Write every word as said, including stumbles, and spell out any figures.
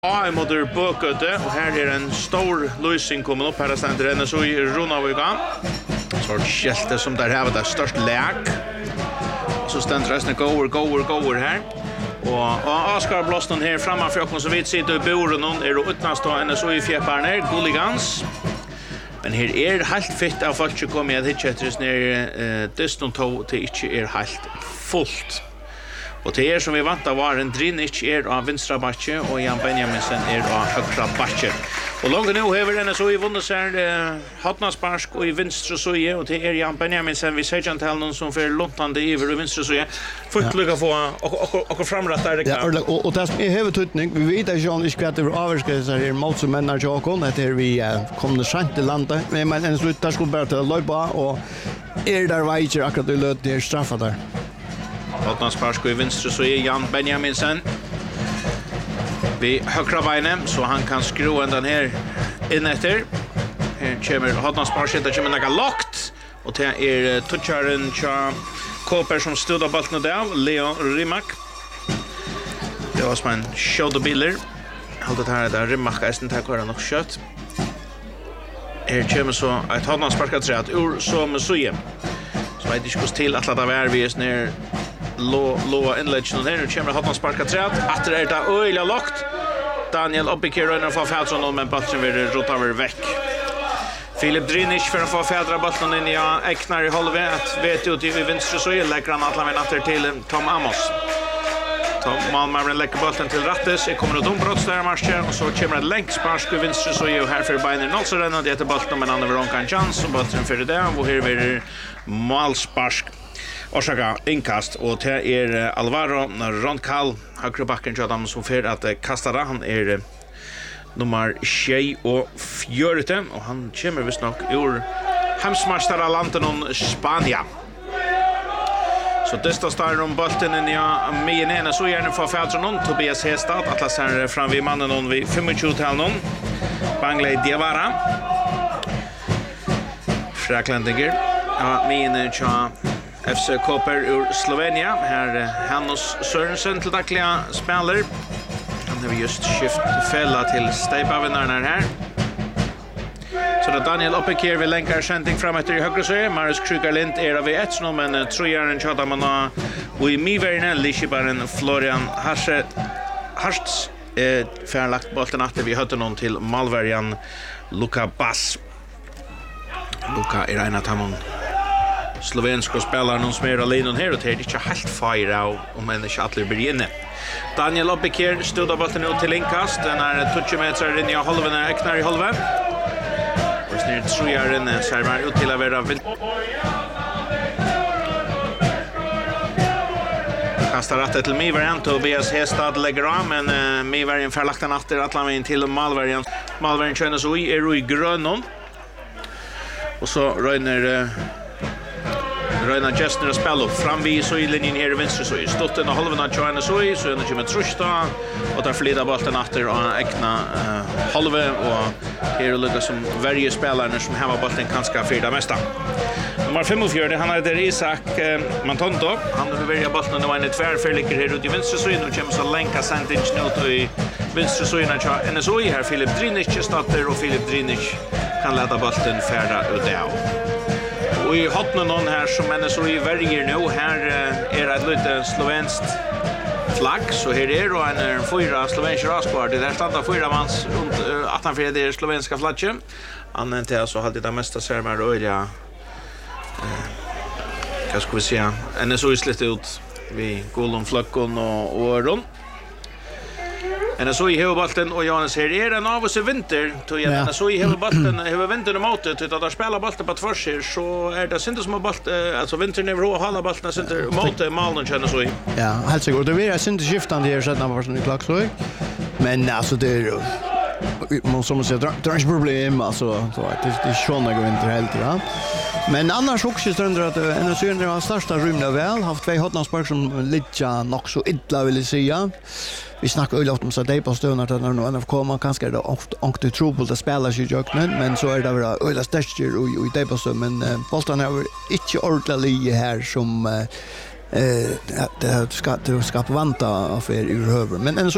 Ja, jag måste bököte och här är en stor lösning kommer upp här ständer den så i Ronaviga. Så skällte som där har det störst läk. Så ständer resten går går går här. Och och Oscar Bloston här framför oss så vitt sitter i boren och är då utnast då en så i fjärparna Gulligans. Men här är helt fitt av folk som kommer att hitta efter ner distant to till inte är helt fullt. Och det är som vi vant av var en Drinic är av vänstra backe och Jan Benjaminsen är av högra backe. Och långt nu har den så i vunnit sig Hotnasparsk och i vänstra sida och det är Jan Benjaminsen vi säger inte någon som för lontande över i vänstra sida. Fullt lycka få och och och framrätta det. Ja, och och det är huvudtutning. Vi vet att Jean är skvätt över avskrivningar här mot som männar Jakob att det vi kommer sent till landet. Men man en slut där skulle bara till löpa och är där väger akkurat det löt det straffar där. Hotnasparsk och i vänstra så är Jan Benjaminsen. Vi högra benen så han kan skruva den här in efter. Här kommer Hotnasparsk det kommer några lockt och det är toucharen Cha Koper som stödar bollen där Leo Rimak. Det var som en shoulder biller. Hållt det här där Rimak är inte kvar nog kött. Här kommer så att Hotnasparsk att säga att ur som så igen. Så vet inte hur till att låta vara vi är ner Lo lo inledgen och här kommer Hotman sparka träd. Att det är där öliga lockt. Daniel Oppikir rönner för Fältson men bollen vill rota över veck. Filip Drinic för att få fädra bollen in i Eknar i halva att vet ju till vänster så är lägger han alla vänner till Tom Amos. Tom Malmö lägger bollen till Rattes. Det kommer att dombrott där matchen och så kommer det längs spark i vänster så är här för Bayern Nolso den det är bollen men andra vån kan chans och bollen för det och här blir målspark. Orsaka inkast och det är Alvaro Roncal högerbacken Jadam som för att kasta det. Han är nummer tjej och fjörte och han kommer visst nog ur hemsmästarlandet i Spanien. Så desta står om bollen in i minen så gärna för Fältron Tobias Hestad Atlas här fram vid mannen någon vid tjugofem tal någon. Bangley Diawara. Fraklandiger. Ja, minen tja F C Koper ur Slovenia. Här Hannes Sørensen till dagliga spelare. Han har just skift fälla till Steipavinnarna här. Så det Daniel Oppikir vill länka sändning fram efter i högra så Marius Krugerlind är av ett nu men trojaren chatta man och i mivärnen Lichibaren Florian Hasse Harsts eh förlagt bollen att vi hade någon till Malverian Luka Bass. Luka är en av dem slovenska spelare någon som är alene här och det är inte helt fire av om en chattler blir inne. Daniel Oppikir stödde bollen ut till inkast. Den är tjugo meter in i halvan är Eknar i halva. Och snart trojaren servar ut till att vara vill. Kastar rätt till Mivarian Tobias Hestad lägger av men uh, Mivarian förlagt den efter att lämna in till Malverian. Malverian känner så i är i grönon. Och så röner uh, Röna Gestner och spelar fram vid så i linjen här i vänster så i stotten och halvan av Johannes så i så är det kommer Trusta och där flyttar bollen efter och Ekna uh, halva och här är det som varje spelare som har bollen kanske fyra mesta. Nummer femtiofyra han är där Isak uh, Mantonto han vill välja bollen och en tvärfär ligger här ute i vänster så in och kommer så länka sentence nu till vänster så in och en så i här Filip Drinic startar och Filip Drinic kan leda bollen färda ut där. Och i hotna någon här som är så i Verger nu här är det ett lite slovenskt flagg så här är det en fyra slovenska raspar det där standar fyra mans runt utanför det slovenska flaggen annan till så hade det mesta sermer och ja eh vad ska vi säga en så slitet ut vi golden flackon och öron. En så i huvudbollen och Johannes här är en av oss i vinter tog jag en så i huvudbollen huvudvintern och motet utan att spela bollen på tvärs så är det inte som boll alltså vintern är rå hålla bollen center mot Malmö känner så i. Ja, helt säkert. Det blir inte skiftande här så att man får en klack så. Men alltså det är man som säger det är problem alltså så att det är sjönna går inte helt ja. Men annars också ständer att en synder har största rymden väl haft två hotnarspark som lite nog så illa vill säga. Vi snackar ju ofta om så det på stunden att när N F K man kanske det ångte trubbel det spelar ju jöknen men så är det väl öla stäcker och i det på så men bollen är inte ordentligt här som eh det ska det ska vanta för ur huvud men